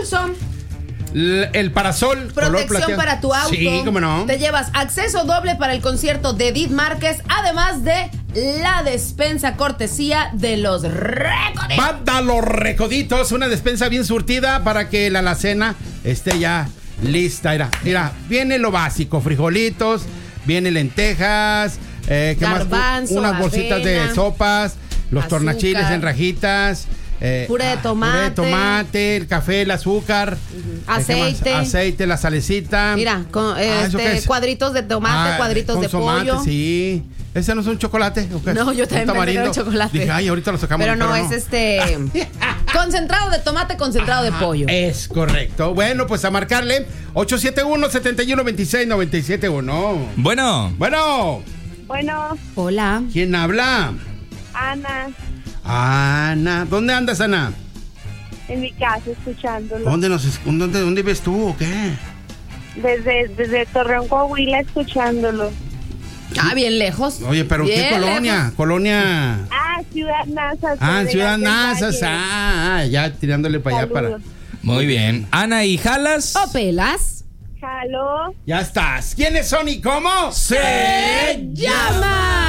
concurso. El parasol. Protección para tu auto. Sí, cómo no. Te llevas acceso doble para el concierto de Edith Márquez, además de la despensa cortesía de los Recoditos. Banda Los Recoditos, una despensa bien surtida para que la alacena esté ya lista. Mira, viene lo básico, frijolitos, viene lentejas, ¿qué garbanzo, más? Unas bolsitas avena, de sopas, los azúcar, tornachiles en rajitas. Puré de tomate, el café, el azúcar, aceite, la salecita. Mira, con cuadritos de tomate, cuadritos de pollo. Sí. ¿Ese no es un chocolate? No, yo también pensé que era un chocolate. Dije, ay, ahorita lo sacamos. Pero no, es concentrado de tomate, concentrado de pollo. Es correcto. Bueno, pues a marcarle 871-7126-971. Bueno. Hola. ¿Quién habla? Ana. ¿Dónde andas, Ana? En mi casa, escuchándolo. ¿Dónde vives tú o qué? Desde Torreón, Coahuila, escuchándolo. Bien lejos. Oye, pero bien ¿qué colonia? Lejos. Colonia. Ciudad Nazas. Ciudad Nazas. Ya tirándole para allá para. Muy bien. Ana, ¿y jalas? ¿O pelas? Jalo. Ya estás. ¿Quiénes son y cómo? ¡Se llama!